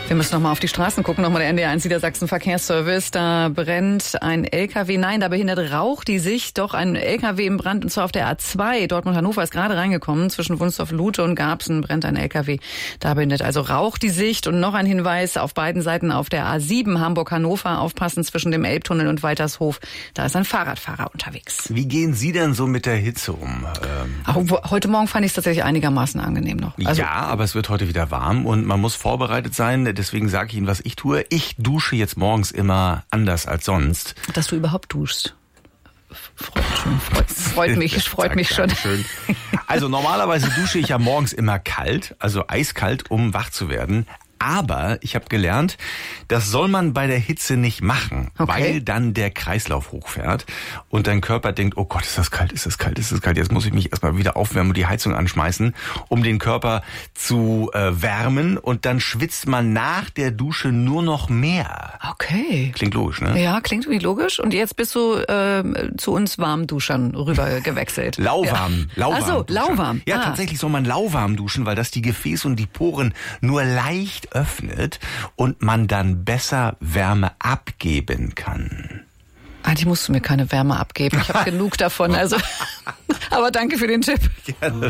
Wir müssen nochmal auf die Straßen gucken, nochmal der NDR 1 Niedersachsen Verkehrsservice. Da brennt ein LKW, nein, da behindert Rauch die Sicht. Doch ein LKW im Brand, und zwar auf der A2. Dortmund-Hannover ist gerade reingekommen. Zwischen Wunsdorf-Lute und Garbsen brennt ein LKW. Da behindert also Rauch die Sicht. Und noch ein Hinweis, auf beiden Seiten auf der A7 Hamburg-Hannover aufpassen zwischen dem Elbtunnel und Weitershof. Da ist ein Fahrradfahrer unterwegs. Wie gehen Sie denn so mit der Hitze um? Heute Morgen fand ich es tatsächlich einigermaßen angenehm noch. Also, ja, aber es wird heute wieder warm und man muss vorbereitet sein. Deswegen sage ich Ihnen, was ich tue. Ich dusche jetzt morgens immer anders als sonst. Dass du überhaupt duschst. Freut mich schon. Schön. Also normalerweise dusche ich ja morgens immer kalt, also eiskalt, um wach zu werden. Aber ich habe gelernt, das soll man bei der Hitze nicht machen, weil dann der Kreislauf hochfährt und dein Körper denkt, oh Gott, ist das kalt, jetzt muss ich mich erstmal wieder aufwärmen und die Heizung anschmeißen, um den Körper zu wärmen, und dann schwitzt man nach der Dusche nur noch mehr. Okay. Klingt logisch, ne? Ja, klingt irgendwie logisch. Und jetzt bist du zu uns Warmduschern rüber gewechselt. Lauwarm. Ach so, lauwarm. Ja, tatsächlich soll man lauwarm duschen, weil das die Gefäße und die Poren nur leicht öffnet und man dann besser Wärme abgeben kann. Eigentlich musst du mir keine Wärme abgeben. Ich habe genug davon. Also, aber danke für den Tipp. Gerne.